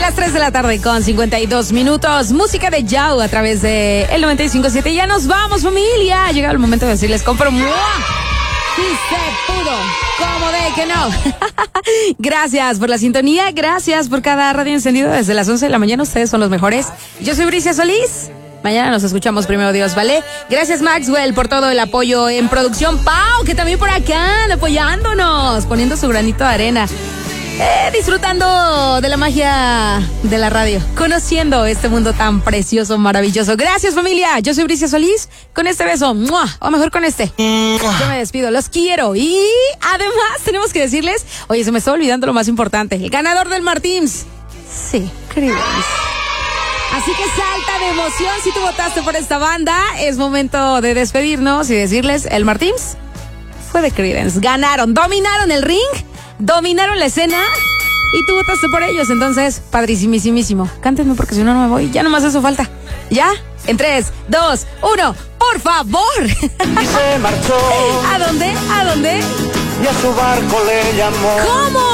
las 3 de la tarde con 52 minutos. Música de Yao a través de el 95.7. Ya nos vamos, familia. Ha llegado el momento de decirles compro. ¡Mua! Sí se pudo. ¿Cómo de que no? Gracias por la sintonía. Gracias por cada radio encendido desde las 11 de la mañana. Ustedes son los mejores. Yo soy Bricia Solís. Mañana nos escuchamos, primero Dios, ¿vale? Gracias, Maxwell, por todo el apoyo en producción. Pau, que también por acá, apoyándonos, poniendo su granito de arena. Disfrutando de la magia de la radio, conociendo este mundo tan precioso, maravilloso. Gracias, familia. Yo soy Bricia Solís. Con este beso, ¡mua! O mejor con este. Yo me despido, los quiero. Y además tenemos que decirles, oye, se me está olvidando lo más importante, el ganador del Martins. Sí, Creedence. Así que salta de emoción si tú votaste por esta banda. Es momento de despedirnos y decirles, el Martins fue de Creedence. Ganaron, dominaron el ring, dominaron la escena y tú votaste por ellos. Entonces, padrísimísimo. Cántenme porque si no, no me voy. Ya nomás eso falta. ¿Ya? En 3, 2, 1, por favor. Y se marchó. ¿A dónde? ¿A dónde? Y a su barco le llamó. ¿Cómo?